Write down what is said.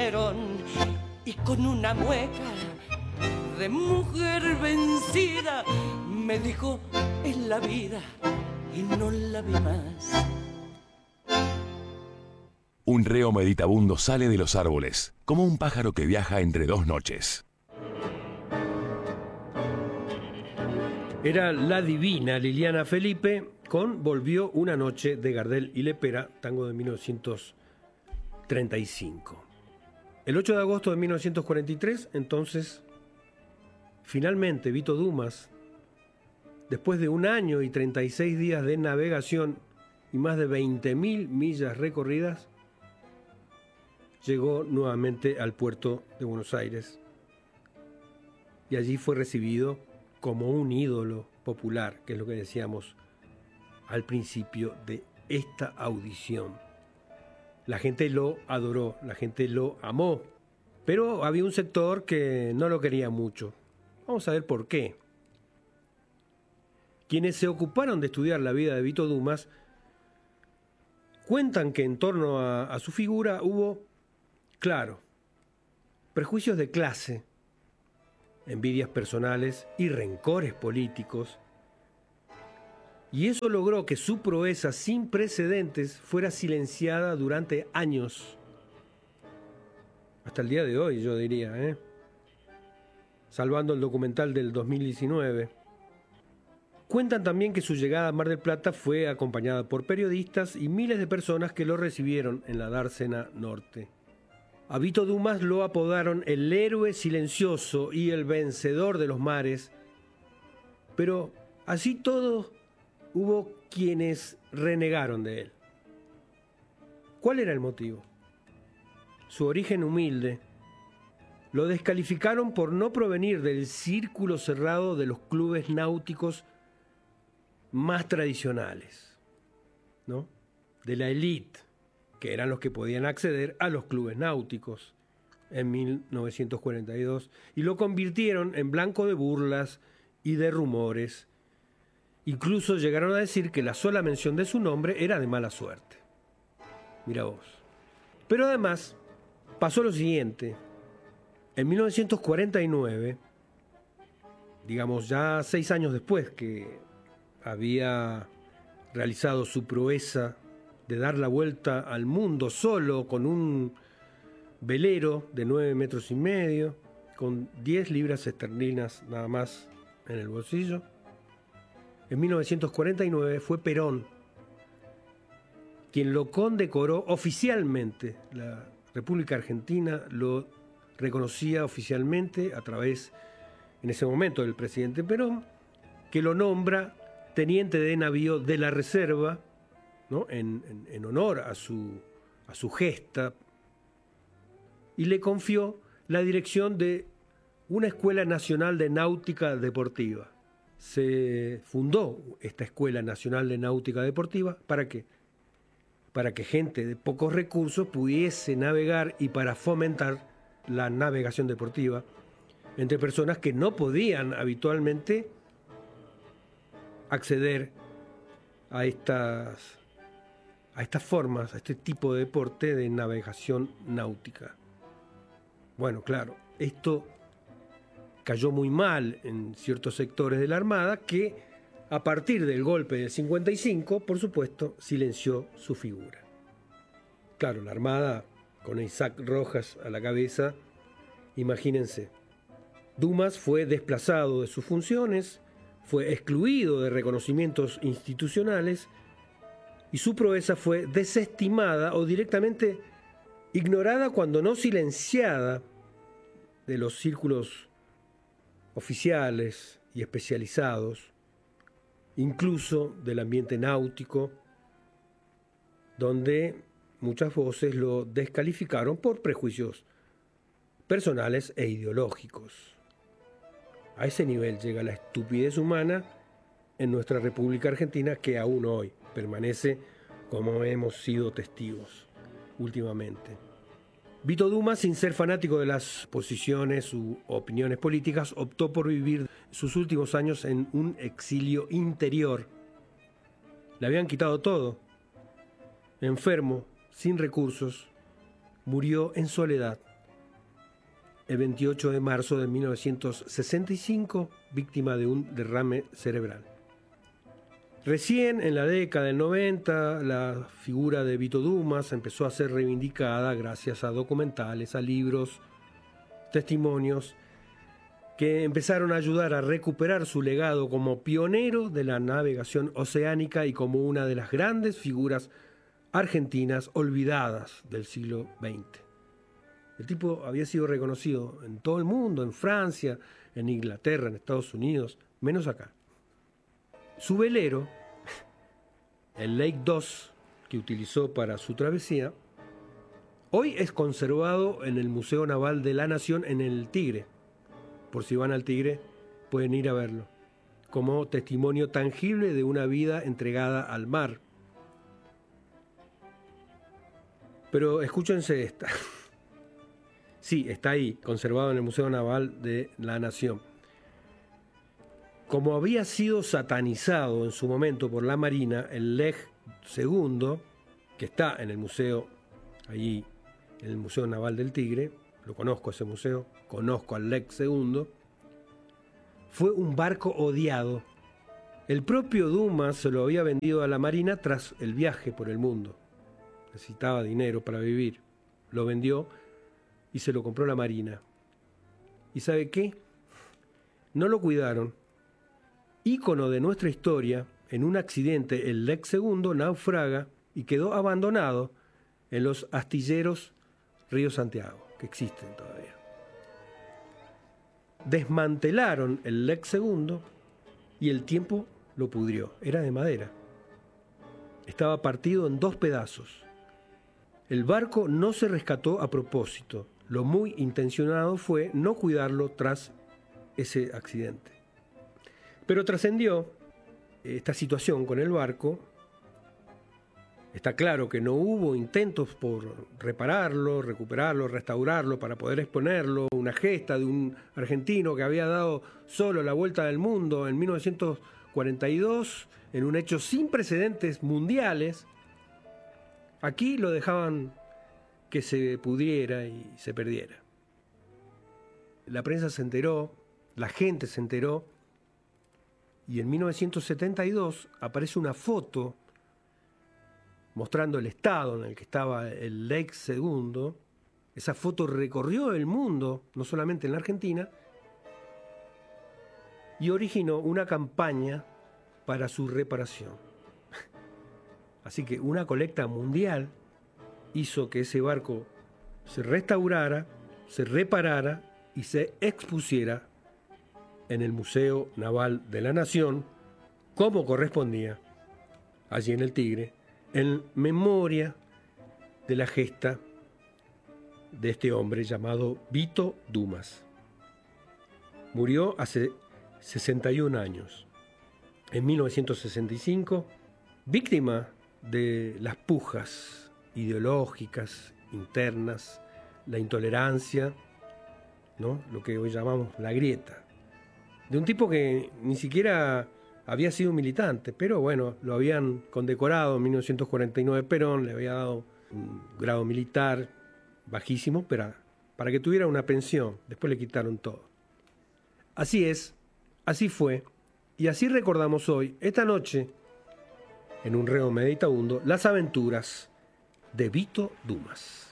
Perón, y con una mueca de mujer vencida me dijo: es la vida, y no la vi más. Un reo meditabundo sale de los árboles, como un pájaro que viaja entre dos noches. Era la divina Liliana Felipe con Volvió una noche de Gardel y Lepera, tango de 1935. El 8 de agosto de 1943, entonces, finalmente Vito Dumas, después de 1 año y 36 días de navegación y más de 20.000 millas recorridas, llegó nuevamente al puerto de Buenos Aires y allí fue recibido como un ídolo popular, que es lo que decíamos al principio de esta audición. La gente lo adoró, la gente lo amó, pero había un sector que no lo quería mucho. Vamos a ver por qué. Quienes se ocuparon de estudiar la vida de Vito Dumas cuentan que en torno a su figura hubo, claro, prejuicios de clase, envidias personales y rencores políticos, y eso logró que su proeza sin precedentes fuera silenciada durante años. Hasta el día de hoy, yo diría, salvando el documental del 2019. Cuentan también que su llegada a Mar del Plata fue acompañada por periodistas y miles de personas que lo recibieron en la dársena norte. A Vito Dumas lo apodaron el héroe silencioso y el vencedor de los mares, pero así todo hubo quienes renegaron de él. ¿Cuál era el motivo? Su origen humilde. Lo descalificaron por no provenir del círculo cerrado de los clubes náuticos más tradicionales, ¿no? De la élite, que eran los que podían acceder a los clubes náuticos en 1942, y lo convirtieron en blanco de burlas y de rumores. Incluso llegaron a decir que la sola mención de su nombre era de mala suerte. Mira vos. Pero además pasó lo siguiente. En 1949, digamos ya 6 años después que había realizado su proeza de dar la vuelta al mundo solo con un velero de 9,5 metros, con 10 libras esterlinas nada más en el bolsillo. En 1949 fue Perón quien lo condecoró oficialmente. La República Argentina lo reconocía oficialmente a través, en ese momento, del presidente Perón, que lo nombra teniente de navío de la Reserva, ¿no? en honor a su gesta, y le confió la dirección de una Escuela Nacional de Náutica Deportiva. Se fundó esta Escuela Nacional de Náutica Deportiva, ¿para qué? Para que gente de pocos recursos pudiese navegar y para fomentar la navegación deportiva entre personas que no podían habitualmente acceder a estas formas, a este tipo de deporte de navegación náutica. Bueno, claro, esto cayó muy mal en ciertos sectores de la Armada que, a partir del golpe del 55, por supuesto, silenció su figura. Claro, la Armada, con Isaac Rojas a la cabeza, imagínense, Dumas fue desplazado de sus funciones, fue excluido de reconocimientos institucionales y su proeza fue desestimada o directamente ignorada, cuando no silenciada, de los círculos oficiales y especializados, incluso del ambiente náutico, donde muchas voces lo descalificaron por prejuicios personales e ideológicos. A ese nivel llega la estupidez humana en nuestra República Argentina, que aún hoy permanece, como hemos sido testigos últimamente. Vito Dumas, sin ser fanático de las posiciones u opiniones políticas, optó por vivir sus últimos años en un exilio interior. Le habían quitado todo. Enfermo, sin recursos, murió en soledad el 28 de marzo de 1965, víctima de un derrame cerebral. Recién en la década del 90, la figura de Vito Dumas empezó a ser reivindicada gracias a documentales, a libros, testimonios, que empezaron a ayudar a recuperar su legado como pionero de la navegación oceánica y como una de las grandes figuras argentinas olvidadas del siglo XX. El tipo había sido reconocido en todo el mundo, en Francia, en Inglaterra, en Estados Unidos, menos acá. Su velero, el Lake 2, que utilizó para su travesía, hoy es conservado en el Museo Naval de la Nación en el Tigre. Por si van al Tigre, pueden ir a verlo, como testimonio tangible de una vida entregada al mar. Pero escúchense esta. Sí, está ahí, conservado en el Museo Naval de la Nación. Como había sido satanizado en su momento por la Marina, el Lech II, que está en el museo, allí, en el Museo Naval del Tigre, lo conozco ese museo, conozco al Lech II, fue un barco odiado. El propio Dumas se lo había vendido a la Marina tras el viaje por el mundo. Necesitaba dinero para vivir. Lo vendió y se lo compró la Marina. ¿Y sabe qué? No lo cuidaron. Ícono de nuestra historia, en un accidente el Lech II naufraga y quedó abandonado en los astilleros Río Santiago, que existen todavía. Desmantelaron el Lech II y el tiempo lo pudrió. Era de madera. Estaba partido en 2 pedazos. El barco no se rescató a propósito. Lo muy intencionado fue no cuidarlo tras ese accidente. Pero trascendió esta situación con el barco. Está claro que no hubo intentos por repararlo, recuperarlo, restaurarlo para poder exponerlo. Una gesta de un argentino que había dado solo la vuelta del mundo en 1942 en un hecho sin precedentes mundiales. Aquí lo dejaban que se pudriera y se perdiera. La prensa se enteró, la gente se enteró, y en 1972 aparece una foto mostrando el estado en el que estaba el Lech II. Esa foto recorrió el mundo, no solamente en la Argentina, y originó una campaña para su reparación. Así que una colecta mundial hizo que ese barco se restaurara, se reparara y se expusiera en el Museo Naval de la Nación, como correspondía, allí en el Tigre, en memoria de la gesta de este hombre llamado Vito Dumas. Murió hace 61 años, en 1965, víctima de las pujas ideológicas, internas, la intolerancia, ¿no? Lo que hoy llamamos la grieta. De un tipo que ni siquiera había sido militante, pero bueno, lo habían condecorado en 1949 Perón, le había dado un grado militar bajísimo, pero para que tuviera una pensión. Después le quitaron todo. Así es, así fue, y así recordamos hoy, esta noche, en Un Reo Meditabundo, las aventuras de Vito Dumas.